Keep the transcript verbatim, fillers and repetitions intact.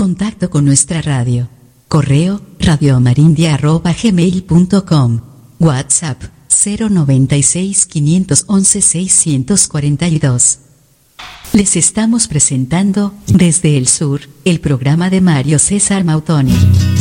Contacto con nuestra radio. Correo radioamarindia arroba gmail punto com. WhatsApp cero noventa y seis, quinientos once, seiscientos cuarenta y dos. Les estamos presentando, desde el sur, el programa de Mario César Mautoni.